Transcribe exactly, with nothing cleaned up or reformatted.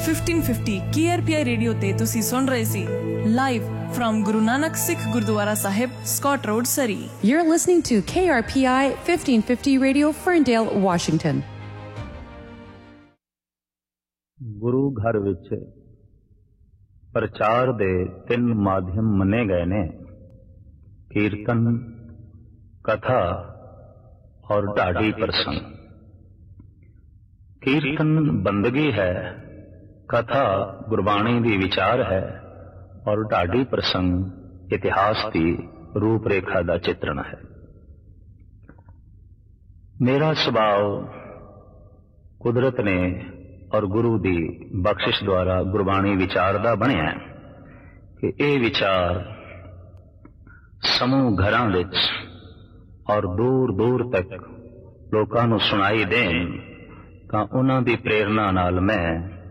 Fifteen fifty के R P I radio ते तुसी सुन रहे सी live from Guru Nanak Sikh gurdwara Sahib Scott road सरी। You're listening to K R P I fifteen fifty Radio, Ferndale, Washington. गुरु घर विच प्रचार दे तीन माध्यम मने गए ने, कीर्तन, कथा और ढाडी प्रसंग। कीर्तन बंदगी है, कथा गुरबाणी दी विचार है और ढाडी प्रसंग इतिहास की रूपरेखा का चित्रण है। मेरा स्वभाव कुदरत ने और गुरु दी बख्शिश द्वारा गुरबाणी विचार दा बनिया है कि ये विचार समूह घरां विच और दूर दूर तक लोकां नूं सुनाई देण तां उन्हां दी प्रेरणा नाल मैं